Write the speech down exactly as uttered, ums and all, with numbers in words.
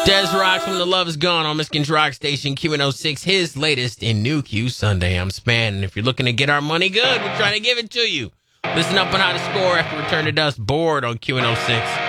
Des Rocks from The Love Is Gone on Michigan's Rock Station, Q one oh six, his latest in New Q Sunday. I'm Span, and if you're looking to get our money good, we're trying to give it to you. Listen up on how to score after Return to Dust, Bored on Q one oh six.